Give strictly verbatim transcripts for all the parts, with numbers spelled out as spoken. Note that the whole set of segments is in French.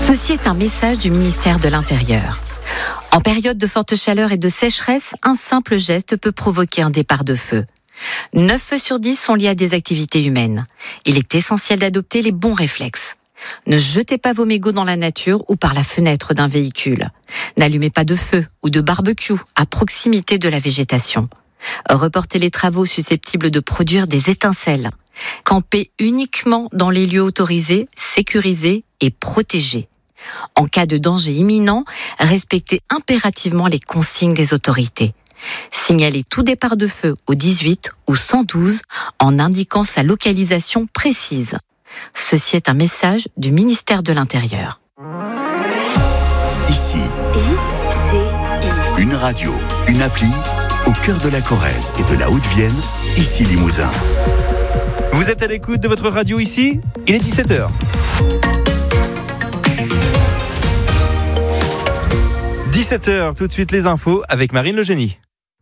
Ceci est un message du ministère de l'Intérieur. En période de forte chaleur et de sécheresse, un simple geste peut provoquer un départ de feu. neuf feux sur dix sont liés à des activités humaines. Il est essentiel d'adopter les bons réflexes. Ne jetez pas vos mégots dans la nature ou par la fenêtre d'un véhicule. N'allumez pas de feu ou de barbecue à proximité de la végétation. Reportez les travaux susceptibles de produire des étincelles. Campez uniquement dans les lieux autorisés, sécurisés et protégés. En cas de danger imminent, respectez impérativement les consignes des autorités. Signalez tout départ de feu au dix-huit ou cent douze en indiquant sa localisation précise. Ceci est un message du ministère de l'Intérieur. Ici, I C I. Une radio, une appli, au cœur de la Corrèze et de la Haute-Vienne, ici Limousin. Vous êtes à l'écoute de votre radio ici ? Il est dix-sept heures. dix-sept heures, tout de suite les infos avec Marine Le Génie.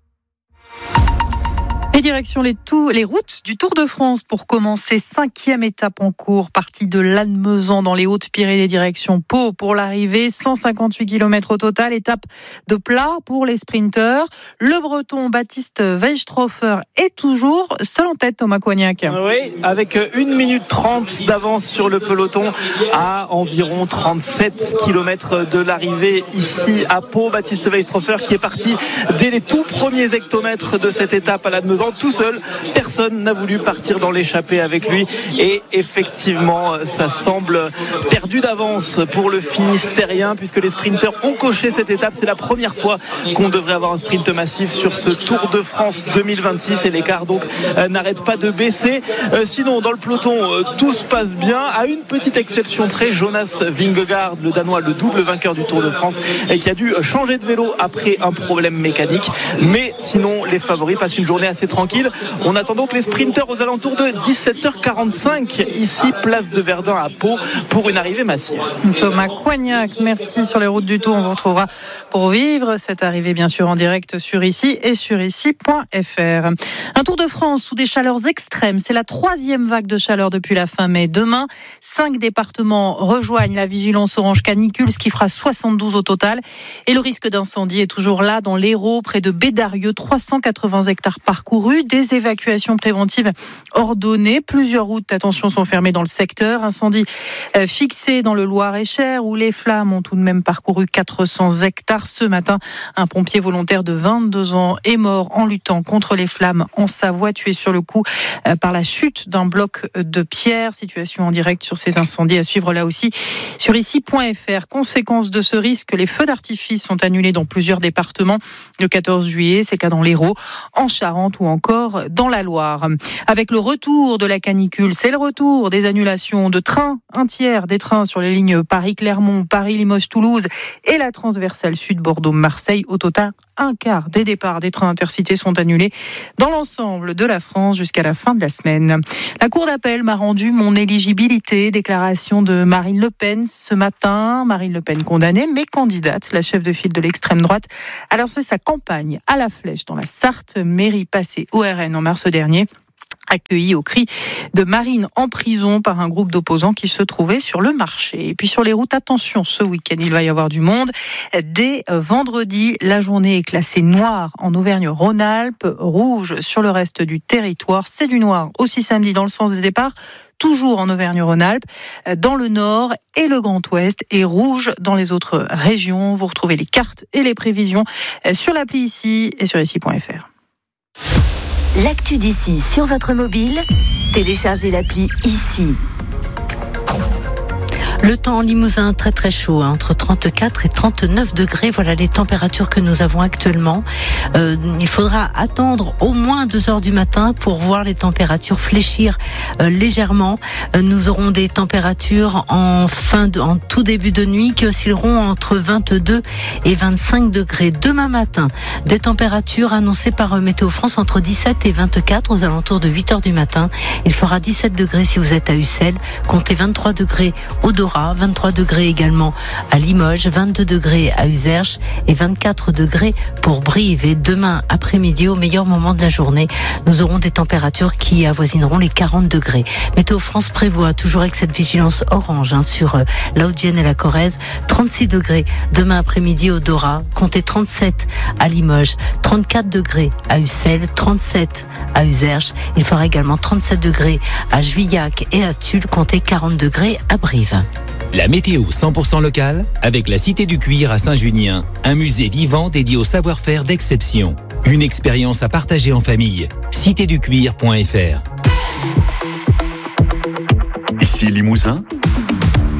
Et direction les, tout, les routes du Tour de France pour commencer. Cinquième étape en cours, partie de Lannemezan dans les Hautes-Pyrénées, direction Pau pour l'arrivée. cent cinquante-huit kilomètres au total, étape de plat pour les sprinteurs. Le Breton Baptiste Weistrofer est toujours seul en tête, Thomas Coignac. Oui, avec une minute trente d'avance sur le peloton à environ trente-sept kilomètres de l'arrivée ici à Pau. Baptiste Weistrofer qui est parti dès les tout premiers hectomètres de cette étape à Lannemezan. Tout seul, personne n'a voulu partir dans l'échappée avec lui et effectivement ça semble perdu d'avance pour le Finistérien puisque les sprinteurs ont coché cette étape. C'est la première fois qu'on devrait avoir un sprint massif sur ce Tour de France deux mille vingt-six et l'écart donc euh, n'arrête pas de baisser. Euh, sinon dans le peloton euh, tout se passe bien à une petite exception près, Jonas Vingegaard, le Danois, le double vainqueur du Tour de France et qui a dû changer de vélo après un problème mécanique, mais sinon les favoris passent une journée assez tranquille. On attend donc les sprinteurs aux alentours de dix-sept heures quarante-cinq ici place de Verdun à Pau pour une arrivée massive. Thomas Coignac, merci. Sur les routes du Tour, on vous retrouvera pour vivre cette arrivée bien sûr en direct sur ici et sur ici point f r. Un Tour de France sous des chaleurs extrêmes, c'est la troisième vague de chaleur depuis la fin mai. Demain, cinq départements rejoignent la vigilance orange canicule, ce qui fera soixante-douze au total. Et le risque d'incendie est toujours là dans l'Hérault, près de Bédarieux, trois cent quatre-vingts hectares parcourus. Des évacuations préventives ordonnées. Plusieurs routes, attention, sont fermées dans le secteur. Incendie euh, fixé dans le Loir-et-Cher où les flammes ont tout de même parcouru quatre cents hectares. Ce matin, un pompier volontaire de vingt-deux ans est mort en luttant contre les flammes en Savoie, tué sur le coup euh, par la chute d'un bloc de pierre. Situation en direct sur ces incendies à suivre là aussi sur ici point f r. Conséquence de ce risque, les feux d'artifice sont annulés dans plusieurs départements. Le quatorze juillet, c'est le cas dans l'Hérault, en Charente ou encore dans la Loire. Avec le retour de la canicule, c'est le retour des annulations de trains, un tiers des trains sur les lignes Paris-Clermont, Paris-Limoges-Toulouse et la transversale sud Bordeaux-Marseille. Au total, un quart des départs des trains intercités sont annulés dans l'ensemble de la France jusqu'à la fin de la semaine. La Cour d'appel m'a rendu mon éligibilité. Déclaration de Marine Le Pen ce matin. Marine Le Pen condamnée, mais candidate. La chef de file de l'extrême droite a lancé sa campagne à la flèche dans la Sarthe, mairie passée O R N en mars dernier. Accueilli au cri de Marine en prison par un groupe d'opposants qui se trouvait sur le marché. Et puis sur les routes, attention, ce week-end, il va y avoir du monde. Dès vendredi, la journée est classée noire en Auvergne-Rhône-Alpes, rouge sur le reste du territoire. C'est du noir aussi samedi dans le sens des départs, toujours en Auvergne-Rhône-Alpes, dans le nord et le Grand Ouest, et rouge dans les autres régions. Vous retrouvez les cartes et les prévisions sur l'appli ici et sur ici point f r. L'actu d'ici sur votre mobile, téléchargez l'appli ici. Le temps en Limousin très très chaud, hein, entre trente-quatre et trente-neuf degrés. Voilà les températures que nous avons actuellement. Euh, il faudra attendre au moins deux heures du matin pour voir les températures fléchir euh, légèrement. Euh, nous aurons des températures en fin de, en tout début de nuit qui oscilleront entre vingt-deux et vingt-cinq degrés. Demain matin, des températures annoncées par Météo France entre dix-sept et vingt-quatre aux alentours de huit heures du matin. Il fera dix-sept degrés si vous êtes à Ussel, comptez vingt-trois degrés au Doré Dora, vingt-trois degrés également à Limoges, vingt-deux degrés à Uzerche et vingt-quatre degrés pour Brive. Et demain après-midi, au meilleur moment de la journée, nous aurons des températures qui avoisineront les quarante degrés. Météo France prévoit, toujours avec cette vigilance orange hein, sur euh, la Haute-Vienne et la Corrèze, trente-six degrés demain après-midi au Dora, comptez trente-sept à Limoges, trente-quatre degrés à Ussel, trente-sept à Uzerche. Il fera également trente-sept degrés à Juillac et à Tulle, comptez quarante degrés à Brive. La météo cent pour cent locale avec la Cité du Cuir à Saint-Junien, un musée vivant dédié au savoir-faire d'exception. Une expérience à partager en famille. cité du cuir point f r. Ici Limousin,